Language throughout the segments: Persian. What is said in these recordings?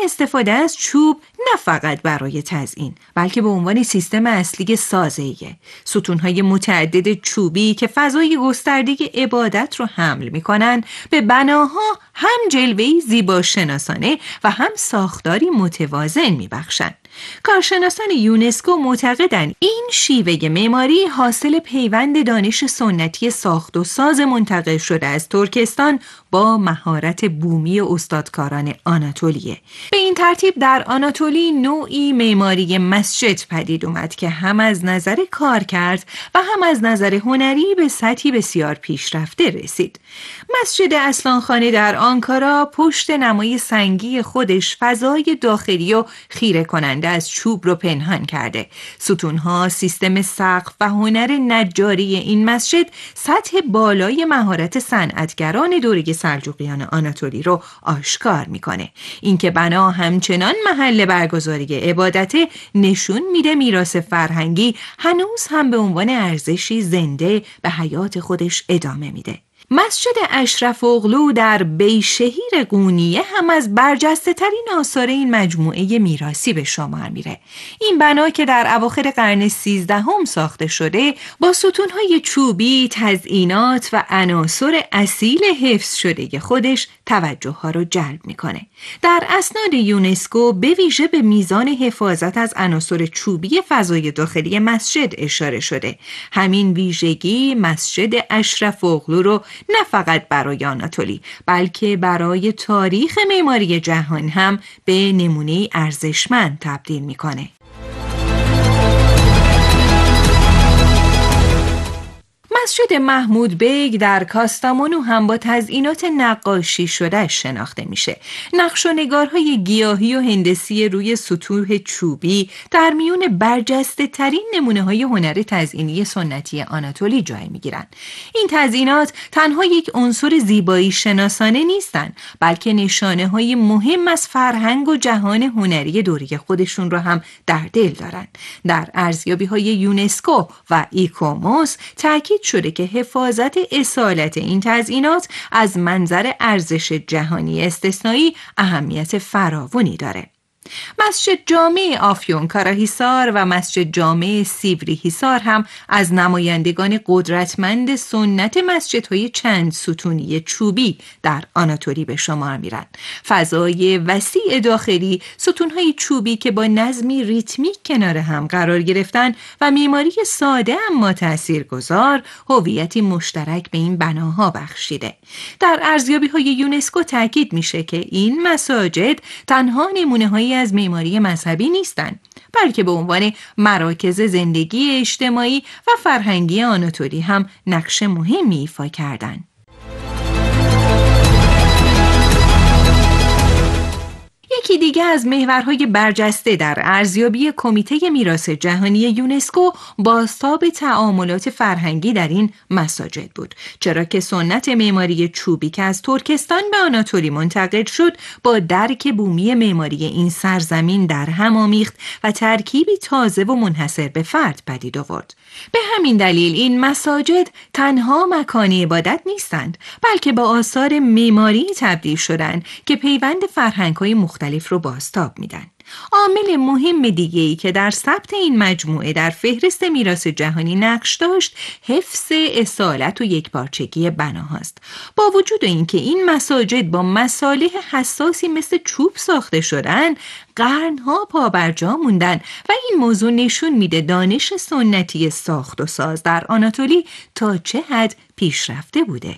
استفاده از چوب نه فقط برای تزیین بلکه به عنوان سیستم اصلی سازه‌ایه. ستون‌های متعدد چوبی که فضای گسترده عبادت رو حمل می‌کنن به بناها هم جلوه‌ای زیباشناسانه و هم ساختاری متوازن می‌بخشن. کارشناسان یونسکو معتقدند این شیوه معماری حاصل پیوند دانش سنتی ساخت و ساز منتقل شده از ترکستان با مهارت بومی استادکاران آناتولیه. به این ترتیب در آناتولی نوعی معماری مسجد پدید اومد که هم از نظر کارکرد و هم از نظر هنری به سطحی بسیار پیشرفته رسید. مسجد اصلانخانه در آنکارا پشت نمای سنگی خودش فضای داخلی و خیره کننده از چوب رو پنهان کرده. ستونها، سیستم سقف و هنر نجاری این مسجد سطح بالای مهارت صنعتگران دوره سلجوقیان آناتولی رو آشکار میکنه. اینکه بنا همچنان محل برگزاری عبادته نشون میده میراث فرهنگی هنوز هم به عنوان ارزشی زنده به حیات خودش ادامه میده. مسجد اشرف اغلو در بیشهیر قونیه هم از برجسته ترین آثار این مجموعه میراثی به شمار میره. این بنا که در اواخر قرن 13 ساخته شده با ستونهای چوبی، تزئینات و عناصر اصیل حفظ شده خودش توجه ها رو جلب میکنه. در اسناد یونسکو به ویژه به میزان حفاظت از عناصر چوبی فضای داخلی مسجد اشاره شده. همین ویژگی مسجد اشرف اغلو رو نه فقط برای آناتولی بلکه برای تاریخ معماری جهان هم به نمونه ارزشمند تبدیل میکنه. مسجد محمود بیگ در کاستامونو هم با تزئینات نقاشی شده شناخته میشه. نقش و نگارهای گیاهی و هندسی روی سطوح چوبی در میون برجسته ترین نمونه های هنر تزئینی سنتی آناتولی جای میگیرن. این تزئینات تنها یک عنصر زیبایی شناسانه نیستن بلکه نشانه های مهم از فرهنگ و جهان هنری دوره خودشون رو هم در دل دارن. در ارزیابی های یونسکو و ایکوموس تاکید شده که حفاظت اصالت این تزئینات از منظر ارزش جهانی استثنایی اهمیت فراوانی داره. مسجد جامع آفیونکاراهیسار و مسجد جامع سیوریهیسار هم از نمایندگان قدرتمند سنت مسجدهای چند ستونی چوبی در آناتولی به شمار میرن. فضای وسیع داخلی، ستونهای چوبی که با نظمی ریتمیک کنار هم قرار گرفتن و معماری ساده اما تاثیرگذار هویتی مشترک به این بناها بخشیده. در ارزیابی‌های یونسکو تاکید میشه که این مساجد تنها نمونه‌هایی از معماری مذهبی نیستند بلکه به عنوان مراکز زندگی اجتماعی و فرهنگی آناتولی هم نقش مهمی ایفا کردند. یکی دیگه از محورهای برجسته در ارزیابی کمیته میراث جهانی یونسکو بازتاب تعاملات فرهنگی در این مساجد بود، چرا که سنت معماری چوبی که از ترکستان به آناتولی منتقل شد با درک بومی معماری این سرزمین در هم آمیخت و ترکیبی تازه و منحصر به فرد پدید آورد. به همین دلیل این مساجد تنها مکان عبادت نیستند بلکه به آثار معماری تبدیل شدند که پیوند فرهنگ‌های مختلف رو بازتاب میدن. عامل مهم دیگه‌ای که در ثبت این مجموعه در فهرست میراث جهانی نقش داشت حفظ اصالت و یکپارچگی بناهاست. با وجود اینکه این مساجد با مصالح حساسی مثل چوب ساخته شدن، قرنها پابرجا موندن و این موضوع نشون میده دانش سنتی ساخت و ساز در آناتولی تا چه حد پیشرفته بوده.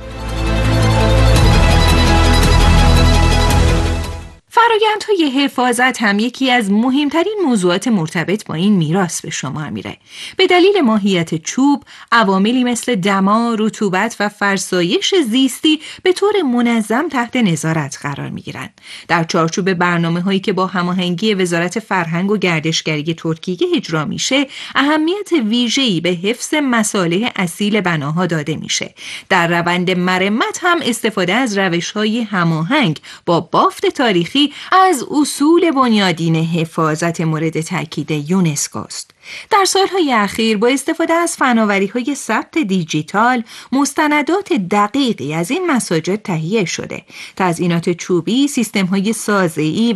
فرآیندهای حفاظت هم یکی از مهمترین موضوعات مرتبط با این میراث به شمار میره. به دلیل ماهیت چوب، عواملی مثل دما، رطوبت و فرسایش زیستی به طور منظم تحت نظارت قرار میگیرن. در چارچوب برنامه‌هایی که با هماهنگی وزارت فرهنگ و گردشگری ترکیه اجرا میشه، اهمیت ویژه‌ای به حفظ مصالح اصیل بناها داده میشه. در روند مرمت هم استفاده از روش‌های هماهنگ با بافت تاریخی از اصول بنیادین حفاظت مورد تاکید یونسکو است. در سالهای اخیر با استفاده از فناوری‌های ثبت دیجیتال مستندات دقیقی از این مساجد تهیه شده. تزئینات چوبی، سیستم‌های سازه‌ای